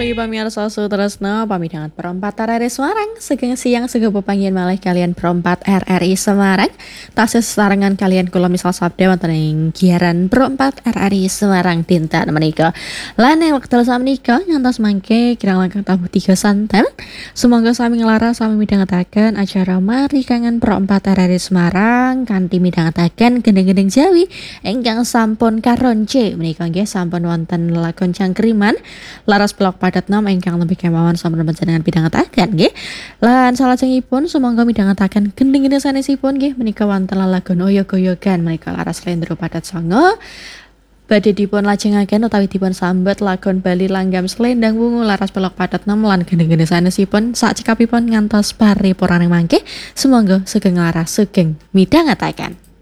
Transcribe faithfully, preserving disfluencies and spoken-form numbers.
pagi pamirsa Sutresno pamidangan perempat R R I Semarang Segeng siang sego pepanggian malih kalian perempat R R I Semarang Tasih sesarengan kalian kula misal sabda wonten ing giaran perempat R R I Semarang dinten menika. Lan ing wekdal samenika ngantos mangke kirang langkung tabuh tiga santen. Sumangga sami nglaras sami midhangetaken acara mari kangen perempat R R I Semarang kanthi midhangetaken gendeng-gendeng Jawi ingkang sampun karonce menika nggih sampun wonten lakon cangkriman laras blok padat nom ingkang lebih kemawon sampun panjenengan midhangetaken nggih. Lan salajengipun sumangga midhangetaken gendeng-gendeng sanesipun nggih menika wonten lelagon oyog-oyogan menika laras slendro padat sanga badhe dipun lajengaken utawi dipun sambet lagon Bali Langgam Selendang Wungu laras pelok padat nom lan gendeng-gendeng sanesipun sak cekapipun ngantos paripurnaning mangke sumangga sugeng laras sugeng midhangetaken.